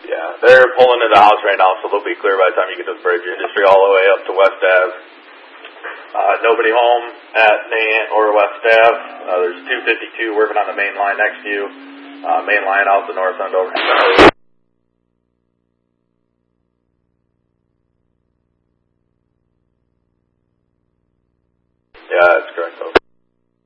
Yeah, they're pulling into the house right now, so they'll be clear by the time you get to the bridge. Industry all the way up to West Ave. Nobody home at Nant or West Ave. There's 252 working on the main line next to you. Main line out the north end over. Yeah, that's correct, folks.